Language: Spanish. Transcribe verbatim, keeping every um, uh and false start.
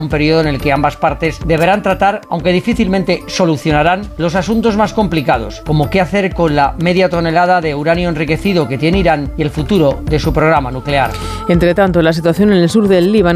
un periodo en el que ambas partes deberán tratar, aunque difícilmente solucionarán, los asuntos más complicados, como qué hacer con la media tonelada de uranio enriquecido que tiene Irán y el futuro de su programa nuclear. Entre tanto, la situación en el sur del Líbano